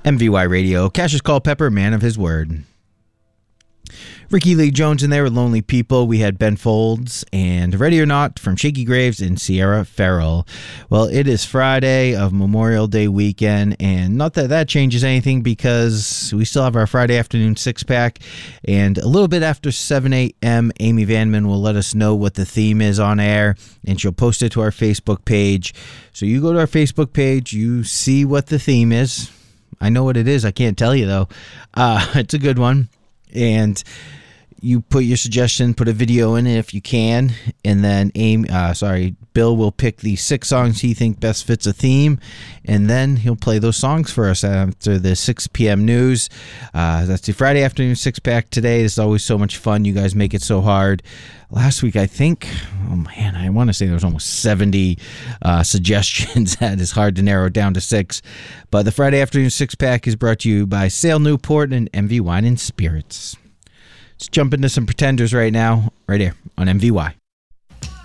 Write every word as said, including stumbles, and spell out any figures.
M V Y Radio, Cassius Culpepper, man of his word. Ricky Lee Jones in there with Lonely People. We had Ben Folds and Ready or Not from Shaky Graves and Sierra Farrell. Well, it is Friday of Memorial Day weekend, and not that that changes anything because we still have our Friday afternoon six-pack, and a little bit after seven a.m., Amy Vanman will let us know what the theme is on air, and she'll post it to our Facebook page. So you go to our Facebook page, you see what the theme is. I know what it is. I can't tell you, though. Uh, it's a good one. And you put your suggestion, put a video in it if you can, and then aim. Uh, sorry, Bill will pick the six songs he thinks best fits a theme, and then he'll play those songs for us after the six p.m. news. Uh, that's the Friday afternoon six-pack today. It's always so much fun. You guys make it so hard. Last week, I think, oh man, I want to say there was almost seventy uh, suggestions. That is hard to narrow it down to six. But the Friday afternoon six-pack is brought to you by Sale Newport and M V Wine and Spirits. Let's jump into some Pretenders right now, right here on M V Y.